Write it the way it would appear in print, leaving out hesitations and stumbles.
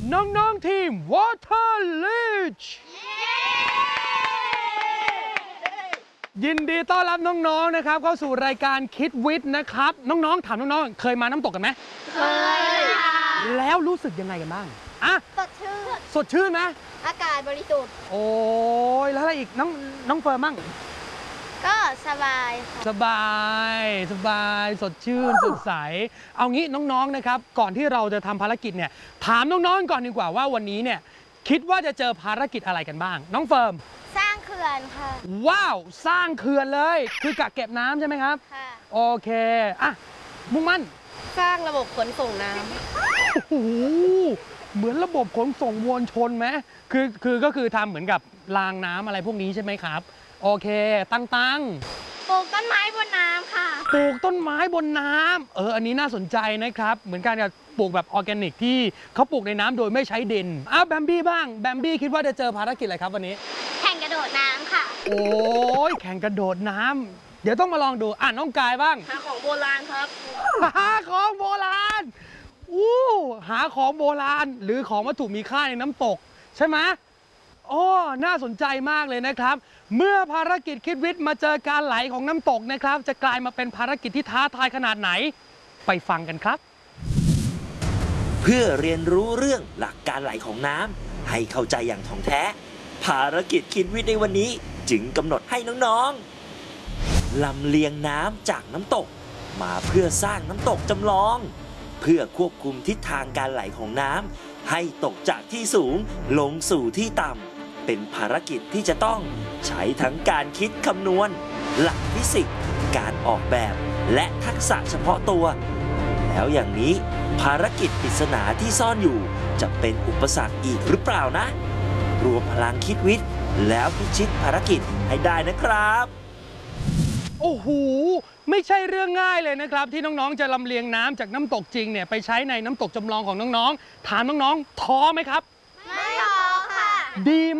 น้องๆทีม Water Leech ยินดีต้อนรับน้องๆนะครับเข้าสู่รายการคิดวิทย์นะครับน้องๆถามน้องๆเคยมาน้ำตกกันไหมเคยแล้วรู้สึกยังไงกันบ้างอ่ะสดชื่นไหมอากาศบริสุทธิ์โอ้ยแล้วอะไรอีกน้องเฟิร์มบ้างก็สบายสบายสดชื่นสดใสเอางี้น้องๆนะครับก่อนที่เราจะทำภารกิจเนี่ยถามน้องๆก่อนดีกว่าว่าวันนี้เนี่ยคิดว่าจะเจอภารกิจอะไรกันบ้างน้องเฟิร์มสร้างเขื่อนค่ะว้าวสร้างเขื่อนเลยคือกักเก็บน้ำใช่ไหมครับค่ะโอเคอ่ะมุ่งมั่นสร้างระบบขนส่งน้ำโอ้โหเหมือนระบบขนส่งมวลชนไหมก็คือทำเหมือนกับรางน้ำอะไรพวกนี้ใช่ไหมครับโอเคตั้งปลูกต้นไม้บนน้ำค่ะปลูกต้นไม้บนน้ำอันนี้น่าสนใจนะครับเหมือนกันกับปลูกแบบออร์แกนิกที่เขาปลูกในน้ำโดยไม่ใช้ดินแบมบี้บ้างแบมบี้คิดว่าจะเจอภารกิจอะไรครับวันนี้แข่งกระโดดน้ำค่ะโอ้ยแข่งกระโดดน้ำเดี๋ยวต้องมาลองดูน้องกายบ้างหาของโบราณครับหาของโบราณหาของโบราณหรือของวัตถุมีค่าในน้ำตกใช่ไหมน่าสนใจมากเลยนะครับเมื่อภารกิจคิดวิทย์มาเจอการไหลของน้ำตกนะครับจะกลายมาเป็นภารกิจที่ท้าทายขนาดไหนไปฟังกันครับเพื่อเรียนรู้เรื่องหลักการไหลของน้ำให้เข้าใจอย่างถ่องแท้ภารกิจคิดวิทย์ในวันนี้จึงกำหนดให้น้องๆลำเลียงน้ำจากน้ำตกมาเพื่อสร้างน้ำตกจำลองเพื่อควบคุมทิศทางการไหลของน้ำให้ตกจากที่สูงลงสู่ที่ต่ำเป็นภารกิจที่จะต้องใช้ทั้งการคิดคำนวณหลักฟิสิกส์การออกแบบและทักษะเฉพาะตัวแล้วอย่างนี้ภารกิจปริศนาที่ซ่อนอยู่จะเป็นอุปสรรคอีกหรือเปล่านะรวมพลังคิดวิทย์แล้วพิชิตภารกิจให้ได้นะครับโอ้โหไม่ใช่เรื่องง่ายเลยนะครับที่น้องๆจะลำเลียงน้ำจากน้ำตกจริงเนี่ยไปใช้ในน้ำตกจำลองของน้องๆถามน้องๆท้อไหมครับไม่ท้อค่ะดี